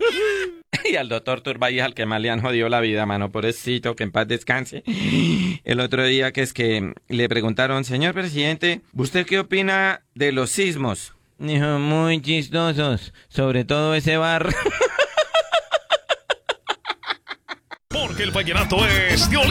Y al doctor Turbay, al que más le han jodido la vida, mano, pobrecito, que en paz descanse. El otro día que es que le preguntaron, señor presidente, ¿usted qué opina de los sismos? Dijo, muy chistosos, sobre todo ese bar. Porque el vallenato es